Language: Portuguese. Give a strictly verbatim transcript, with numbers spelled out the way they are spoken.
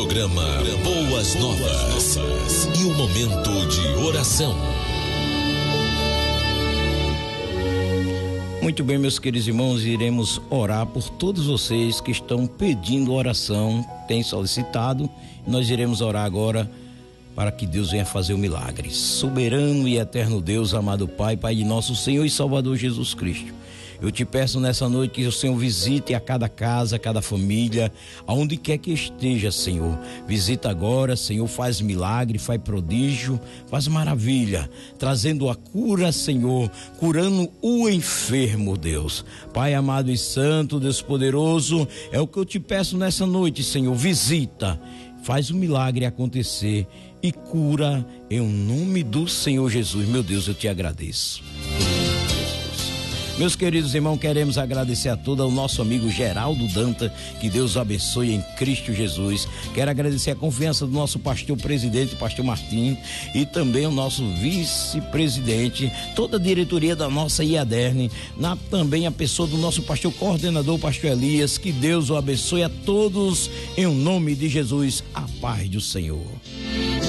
programa Boas Novas e o momento de oração. Muito bem, meus queridos irmãos, iremos orar por todos vocês que estão pedindo oração, têm solicitado. Nós iremos orar agora para que Deus venha fazer o milagre. Soberano e eterno Deus, amado Pai, Pai de nosso Senhor e Salvador Jesus Cristo, eu te peço nessa noite que o Senhor visite a cada casa, a cada família, aonde quer que esteja, Senhor. Visita agora, Senhor, faz milagre, faz prodígio, faz maravilha, trazendo a cura, Senhor, curando o enfermo, Deus. Pai amado e santo, Deus poderoso, é o que eu te peço nessa noite, Senhor. Visita, faz o milagre acontecer e cura em nome do Senhor Jesus. Meu Deus, eu te agradeço. Meus queridos irmãos, queremos agradecer a todo o nosso amigo Geraldo Danta, que Deus o abençoe em Cristo Jesus. Quero agradecer a confiança do nosso pastor presidente, pastor Martim, e também o nosso vice-presidente, toda a diretoria da nossa IADERN, na, também a pessoa do nosso pastor coordenador, pastor Elias. Que Deus o abençoe a todos, em nome de Jesus, a paz do Senhor.